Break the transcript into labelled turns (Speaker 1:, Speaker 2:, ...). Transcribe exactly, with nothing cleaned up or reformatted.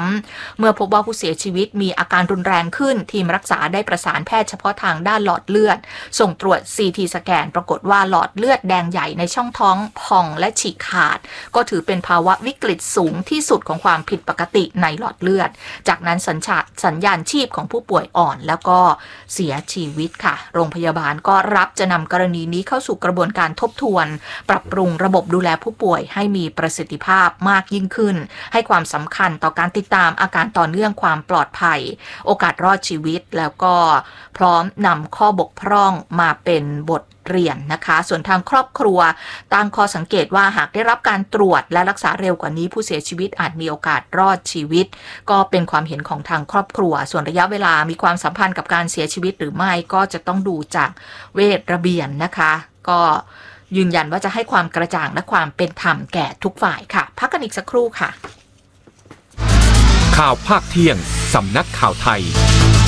Speaker 1: ำเมื่อพบว่าผู้เสียชีวิตมีอาการรุนแรงขึ้นทีมรักษาได้ประสานแพทย์เฉพาะทางด้านหลอดเลือดส่งตรวจ ซี ที สแกนปรากฏว่าหลอดเลือดแดงใหญ่ในช่องท้องพองและฉีกขาดก็ถือเป็นภาวะวิกฤตสูงที่สุดของความผิดปกติในหลอดเลือดจากนั้นสัญชาตสัญญาณชีพของผู้ป่วยอ่อนแล้วก็เสียชีวิตค่ะโรงพยาบาลก็รับจะนำกรณีนี้เข้าสู่กระบวนการทบทวนปรับปรุงระบบดูแลผู้ป่วยให้มีประสิทธิภาพมากยิ่งขึ้นให้ความสำคัญต่อการติดตามอาการต่อเนื่องความปลอดภัยโอกาสรอดชีวิตแล้วก็พร้อมนำข้อบกพร่องมาเป็นบทเรียนนะคะส่วนทางครอบครัวตั้งข้อสังเกตว่าหากได้รับการตรวจและรักษาเร็วกว่านี้ผู้เสียชีวิตอาจมีโอกาสรอดชีวิตก็เป็นความเห็นของทางครอบครัวส่วนระยะเวลามีความสัมพันธ์กับการเสียชีวิตหรือไม่ก็จะต้องดูจากเวชระเบียนนะคะก็ยืนยันว่าจะให้ความกระจ่างและความเป็นธรรมแก่ทุกฝ่ายค่ะพักกันอีกสักครู่ค่ะ
Speaker 2: ข่าวภาคเที่ยงสำนักข่าวไทย